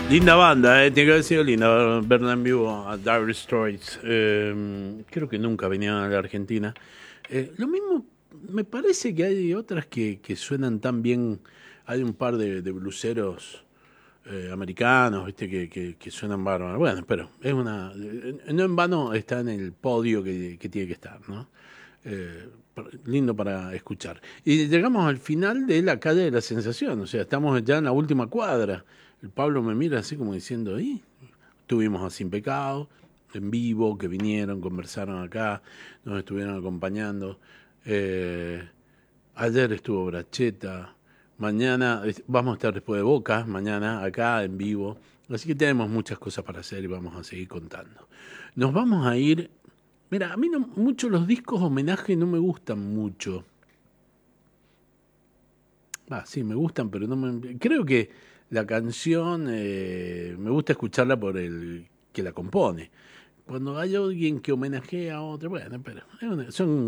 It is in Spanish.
Linda banda, tiene que haber sido linda verla en vivo a Dire Straits. Creo que nunca venían a la Argentina. Lo mismo, me parece que hay otras que suenan tan bien. Hay un par de bluseros americanos, viste, que suenan bárbaros. Bueno, pero es una. No en vano está en el podio que tiene que estar, ¿no? Lindo para escuchar. Y llegamos al final de la calle de la sensación, o sea, estamos ya en la última cuadra. El Pablo me mira así como diciendo, ¿y? Estuvimos a Sin Pecado, en vivo, que vinieron, conversaron acá, nos estuvieron acompañando. Eh, Ayer estuvo Bracheta, mañana vamos a estar después de Boca, mañana acá en vivo. Así que tenemos muchas cosas para hacer y vamos a seguir contando. Nos vamos a ir. Mira, a mí no, mucho los discos homenaje no me gustan mucho. Sí, me gustan, pero no me... Creo que la canción me gusta escucharla por el que la compone. Cuando hay alguien que homenajea a otro, bueno, pero son